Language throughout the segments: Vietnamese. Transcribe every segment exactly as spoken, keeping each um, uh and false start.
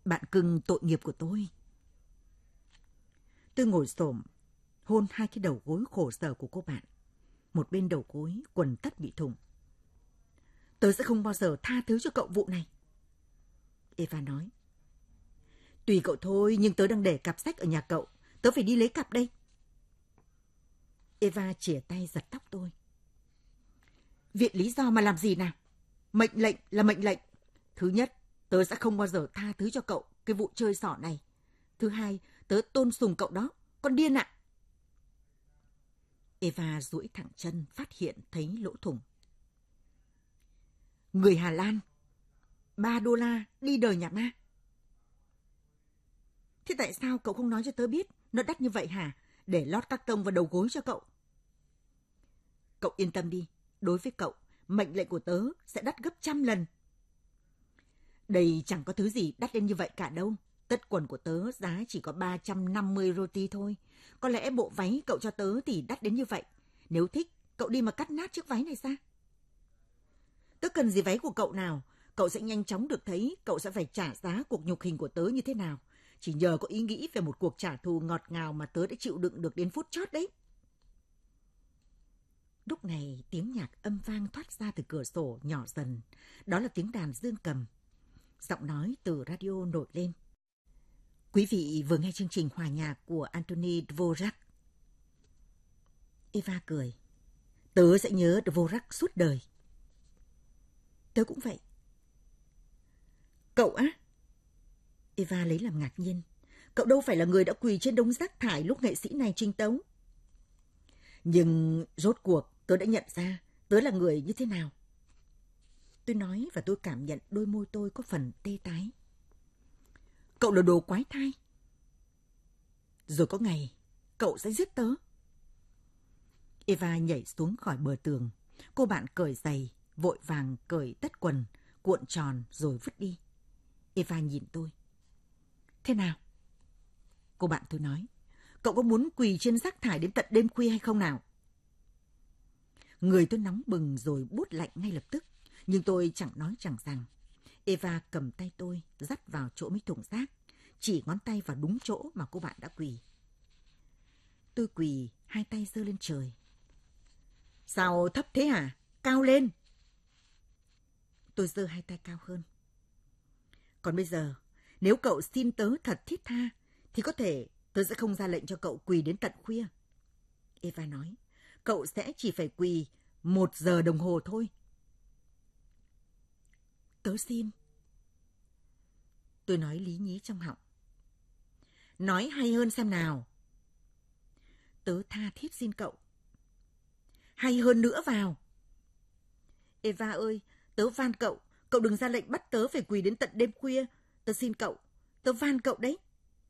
bạn cưng tội nghiệp của tôi. Tôi ngồi xổm, hôn hai cái đầu gối khổ sở của cô bạn. Một bên đầu gối, quần tất bị thủng. Tớ sẽ không bao giờ tha thứ cho cậu vụ này. Eva nói. Tùy cậu thôi, nhưng tớ đang để cặp sách ở nhà cậu. Tớ phải đi lấy cặp đây. Eva chìa tay giật tóc tôi. Viện lý do mà làm gì nào? Mệnh lệnh là mệnh lệnh. Thứ nhất, tớ sẽ không bao giờ tha thứ cho cậu cái vụ chơi xỏ này. Thứ hai, tớ tôn sùng cậu đó. Con điên ạ. Eva duỗi thẳng chân, phát hiện thấy lỗ thủng. Người Hà Lan, ba đô la đi đời nhà ma. Thế tại sao cậu không nói cho tớ biết nó đắt như vậy hả? Để lót các tông vào đầu gối cho cậu. Cậu yên tâm đi. Đối với cậu, mệnh lệnh của tớ sẽ đắt gấp trăm lần. Đây chẳng có thứ gì đắt đến như vậy cả đâu. Tất quần của tớ giá chỉ có ba trăm năm mươi roti thôi. Có lẽ bộ váy cậu cho tớ thì đắt đến như vậy. Nếu thích, cậu đi mà cắt nát chiếc váy này ra. Tớ cần gì váy của cậu nào? Cậu sẽ nhanh chóng được thấy cậu sẽ phải trả giá cuộc nhục hình của tớ như thế nào. Chỉ nhờ có ý nghĩ về một cuộc trả thù ngọt ngào mà tớ đã chịu đựng được đến phút chót đấy. Lúc này tiếng nhạc âm vang thoát ra từ cửa sổ nhỏ dần. Đó là tiếng đàn dương cầm. Giọng nói từ radio nổi lên. Quý vị vừa nghe chương trình hòa nhạc của Anthony Dvorak. Eva cười. Tớ sẽ nhớ Dvorak suốt đời. Tớ cũng vậy. Cậu á? Eva lấy làm ngạc nhiên. Cậu đâu phải là người đã quỳ trên đống rác thải lúc nghệ sĩ này trình tấu. Nhưng rốt cuộc tớ đã nhận ra tớ là người như thế nào. Tôi nói và tôi cảm nhận đôi môi tôi có phần tê tái. Cậu là đồ quái thai. Rồi có ngày cậu sẽ giết tớ. Eva nhảy xuống khỏi bờ tường. Cô bạn cởi giày, vội vàng cởi tất quần, cuộn tròn rồi vứt đi. Eva nhìn tôi. Thế nào? Cô bạn tôi nói. Cậu có muốn quỳ trên rác thải đến tận đêm khuya hay không nào? Người tôi nóng bừng rồi buốt lạnh ngay lập tức. Nhưng tôi chẳng nói chẳng rằng. Eva cầm tay tôi, dắt vào chỗ mấy thùng rác, chỉ ngón tay vào đúng chỗ mà cô bạn đã quỳ. Tôi quỳ, hai tay giơ lên trời. Sao thấp thế hả? Cao lên! Tôi giơ hai tay cao hơn. Còn bây giờ, nếu cậu xin tớ thật thiết tha, thì có thể tớ sẽ không ra lệnh cho cậu quỳ đến tận khuya. Eva nói, cậu sẽ chỉ phải quỳ một giờ đồng hồ thôi. Tớ xin. Tôi nói lý nhí trong họng. Nói hay hơn xem nào. Tớ tha thiết xin cậu. Hay hơn nữa vào. Eva ơi, tớ van cậu, cậu đừng ra lệnh bắt tớ phải quỳ đến tận đêm khuya. Tớ xin cậu, tớ van cậu đấy.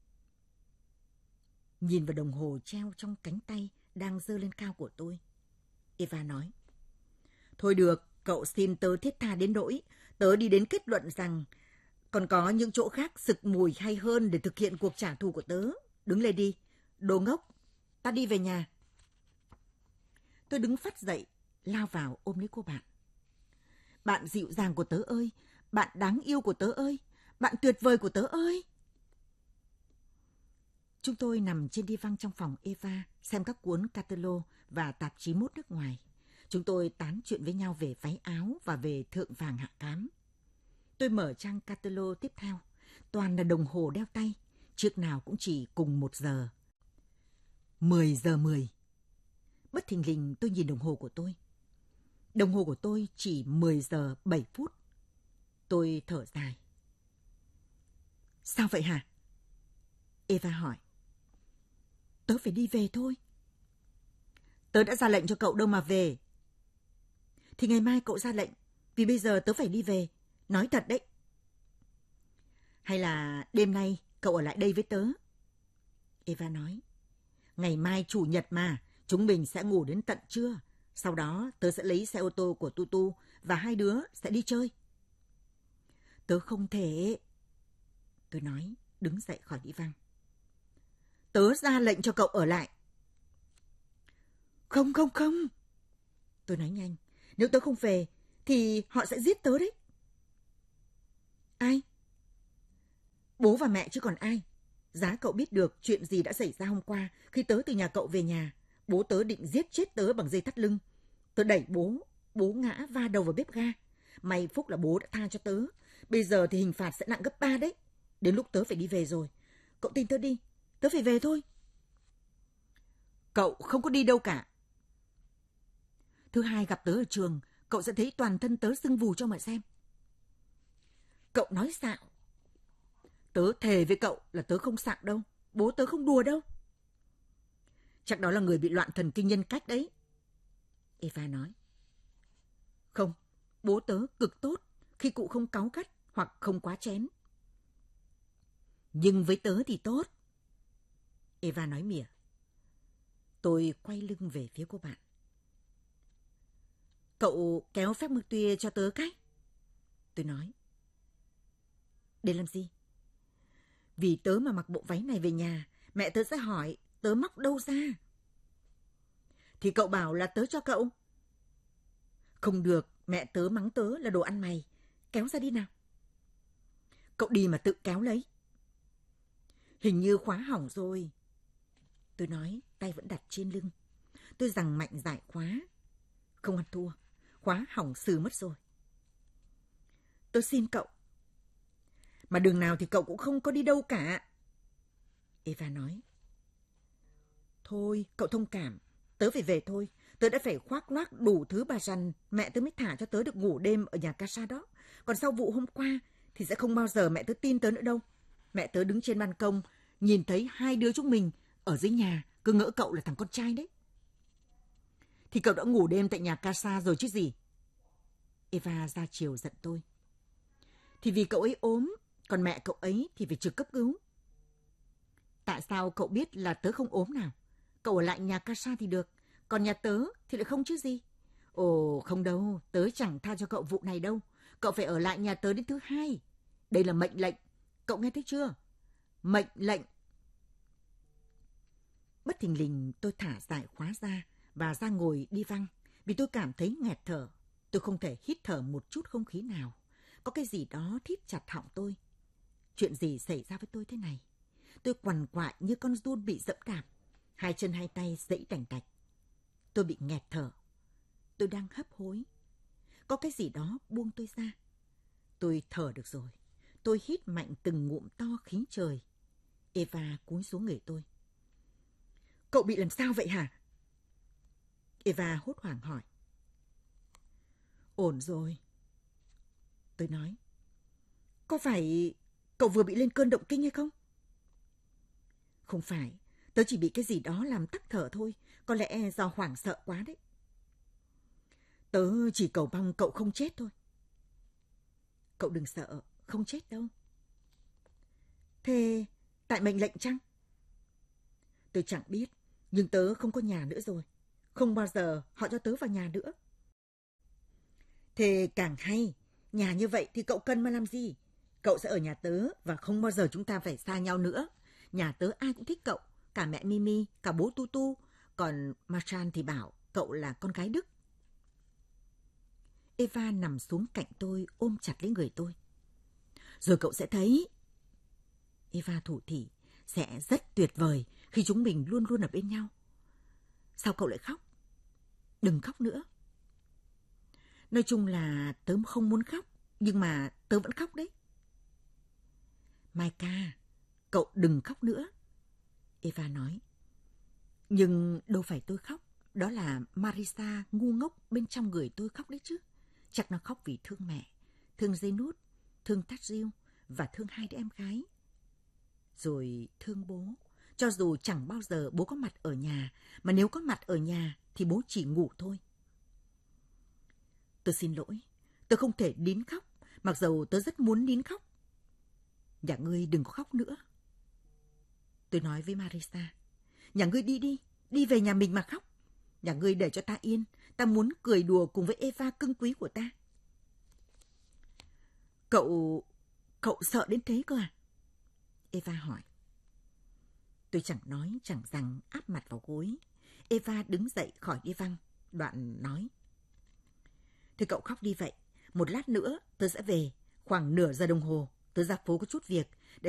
Nhìn vào đồng hồ treo trong cánh tay đang giơ lên cao của tôi, Eva nói. Thôi được, cậu xin tớ thiết tha đến nỗi tớ đi đến kết luận rằng còn có những chỗ khác sực mùi hay hơn để thực hiện cuộc trả thù của tớ. Đứng lên đi, đồ ngốc, ta đi về nhà. Tôi đứng phắt dậy, lao vào ôm lấy cô bạn. Bạn dịu dàng của tớ ơi, bạn đáng yêu của tớ ơi, bạn tuyệt vời của tớ ơi. Chúng tôi nằm trên đi văng trong phòng Eva, xem các cuốn catalog và tạp chí mốt nước ngoài. Chúng tôi tán chuyện với nhau về váy áo và về thượng vàng hạ cám. Tôi mở trang catalog tiếp theo, toàn là đồng hồ đeo tay, chiếc nào cũng chỉ cùng một giờ. Mười giờ mười. Bất thình lình tôi nhìn đồng hồ của tôi. Đồng hồ của tôi chỉ mười giờ bảy phút. Tôi thở dài. Sao vậy hả? Eva hỏi. Tớ phải đi về thôi. Tớ đã ra lệnh cho cậu đâu mà về. Thì ngày mai cậu ra lệnh, vì bây giờ tớ phải đi về. Nói thật đấy. Hay là đêm nay cậu ở lại đây với tớ? Eva nói. Ngày mai chủ nhật mà, chúng mình sẽ ngủ đến tận trưa. Sau đó tớ sẽ lấy xe ô tô của Tutu và hai đứa sẽ đi chơi. Tớ không thể. Tôi nói, đứng dậy khỏi đi văng. Tớ ra lệnh cho cậu ở lại. Không, không, không. Tôi nói nhanh. Nếu tớ không về, thì họ sẽ giết tớ đấy. Ai? Bố và mẹ chứ còn ai. Giá cậu biết được chuyện gì đã xảy ra hôm qua khi tớ từ nhà cậu về nhà. Bố tớ định giết chết tớ bằng dây thắt lưng. Tớ đẩy bố, bố ngã va đầu vào bếp ga. May phúc là bố đã tha cho tớ. Bây giờ thì hình phạt sẽ nặng gấp ba đấy. Đến lúc tớ phải đi về rồi. Cậu tin tớ đi, tớ phải về thôi. Cậu không có đi đâu cả. Thứ hai gặp tớ ở trường, cậu sẽ thấy toàn thân tớ sưng vù cho mà xem. Cậu nói xạo. Tớ thề với cậu là tớ không xạo đâu. Bố tớ không đùa đâu. Chắc đó là người bị loạn thần kinh nhân cách đấy. Eva nói. Không, bố tớ cực tốt khi cụ không cáu gắt hoặc không quá chén. Nhưng với tớ thì tốt. Eva nói mỉa. Tôi quay lưng về phía cô bạn. Cậu kéo phép mực tuya cho tớ cái. Tôi nói. Để làm gì? Vì tớ mà mặc bộ váy này về nhà, mẹ tớ sẽ hỏi tớ móc đâu ra. Thì cậu bảo là tớ cho cậu. Không được, mẹ tớ mắng tớ là đồ ăn mày. Kéo ra đi nào. Cậu đi mà tự kéo lấy. Hình như khóa hỏng rồi. Tôi nói, tay vẫn đặt trên lưng. Tôi giằng mạnh giải khóa. Không ăn thua, khóa hỏng sừ mất rồi. Tôi xin cậu. Mà đường nào thì cậu cũng không có đi đâu cả. Eva nói. Thôi, cậu thông cảm. Tớ phải về thôi. Tớ đã phải khoác loác đủ thứ bà rằn. Mẹ tớ mới thả cho tớ được ngủ đêm ở nhà Casa đó. Còn sau vụ hôm qua thì sẽ không bao giờ mẹ tớ tin tớ nữa đâu. Mẹ tớ đứng trên ban công, nhìn thấy hai đứa chúng mình ở dưới nhà, cứ ngỡ cậu là thằng con trai đấy. Thì cậu đã ngủ đêm tại nhà Casa rồi chứ gì. Eva ra chiều giận tôi. Thì vì cậu ấy ốm, còn mẹ cậu ấy thì phải trực cấp cứu. Tại sao cậu biết là tớ không ốm nào? Cậu ở lại nhà Casa thì được, còn nhà tớ thì lại không chứ gì. Ồ, không đâu, tớ chẳng tha cho cậu vụ này đâu. Cậu phải ở lại nhà tớ đến thứ hai. Đây là mệnh lệnh, cậu nghe thấy chưa? Mệnh lệnh. Bất thình lình tôi thả giải khóa ra và ra ngồi đi văng vì tôi cảm thấy nghẹt thở. Tôi không thể hít thở một chút không khí nào. Có cái gì đó thít chặt họng tôi. Chuyện gì xảy ra với tôi thế này? Tôi quằn quại như con giun bị dẫm đạp. Hai chân hai tay giãy đành đạch. Tôi bị nghẹt thở. Tôi đang hấp hối. Có cái gì đó buông tôi ra. Tôi thở được rồi. Tôi hít mạnh từng ngụm to khí trời. Eva cúi xuống người tôi. Cậu bị làm sao vậy hả? Eva hốt hoảng hỏi. Ổn rồi. Tôi nói. Có phải cậu vừa bị lên cơn động kinh hay không? Không phải. Tớ chỉ bị cái gì đó làm tắc thở thôi. Có lẽ do hoảng sợ quá đấy. Tớ chỉ cầu mong cậu không chết thôi. Cậu đừng sợ. Không chết đâu. Thế tại mệnh lệnh chăng? Tôi chẳng biết. Nhưng tớ không có nhà nữa rồi. Không bao giờ họ cho tớ vào nhà nữa. Thế càng hay. Nhà như vậy thì cậu cần mà làm gì? Cậu sẽ ở nhà tớ và không bao giờ chúng ta phải xa nhau nữa. Nhà tớ ai cũng thích cậu. Cả mẹ Mimi, cả bố Tu Tu. Còn Marchan thì bảo cậu là con gái Đức. Eva nằm xuống cạnh tôi ôm chặt lấy người tôi. Rồi cậu sẽ thấy. Eva thủ thỉ. Sẽ rất tuyệt vời khi chúng mình luôn luôn ở bên nhau. Sao cậu lại khóc? Đừng khóc nữa. Nói chung là tớ không muốn khóc, nhưng mà tớ vẫn khóc đấy. Maika, cậu đừng khóc nữa. Eva nói. Nhưng đâu phải tôi khóc, đó là Marisa ngu ngốc bên trong người tôi khóc đấy chứ. Chắc nó khóc vì thương mẹ, thương Zenut, thương Tadriu và thương hai đứa em gái. Rồi thương bố, cho dù chẳng bao giờ bố có mặt ở nhà, mà nếu có mặt ở nhà thì bố chỉ ngủ thôi. Tôi xin lỗi, tôi không thể nín khóc, mặc dầu tôi rất muốn nín khóc. Nhà ngươi đừng có khóc nữa. Tôi nói với Marisa, nhà ngươi đi đi, đi về nhà mình mà khóc. Nhà ngươi để cho ta yên, ta muốn cười đùa cùng với Eva cưng quý của ta. Cậu... cậu sợ đến thế cơ à? Eva hỏi. Tôi chẳng nói chẳng rằng áp mặt vào gối. Eva đứng dậy khỏi đi văng, đoạn nói. Thế cậu khóc đi vậy, một lát nữa tôi sẽ về, khoảng nửa giờ đồng hồ, tôi ra phố có chút việc,